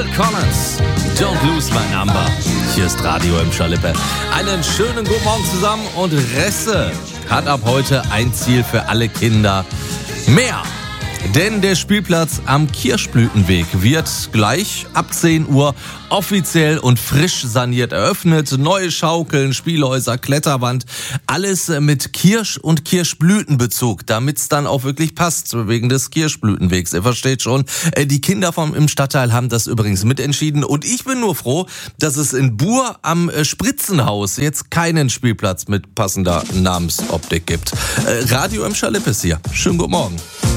Collins, Don't Lose My Number. Hier ist Radio im Schalippe. Einen schönen guten Morgen zusammen und Resse hat ab heute ein Ziel für alle Kinder. Mehr! Denn der Spielplatz am Kirschblütenweg wird gleich ab 10 Uhr offiziell und frisch saniert eröffnet. Neue Schaukeln, Spielhäuser, Kletterwand, alles mit Kirsch- und Kirschblütenbezug, damit es dann auch wirklich passt, wegen des Kirschblütenwegs. Ihr versteht schon, die Kinder im Stadtteil haben das übrigens mitentschieden und ich bin nur froh, dass es in Buhr am Spritzenhaus jetzt keinen Spielplatz mit passender Namensoptik gibt. Radio im Schalippe ist hier. Schönen guten Morgen.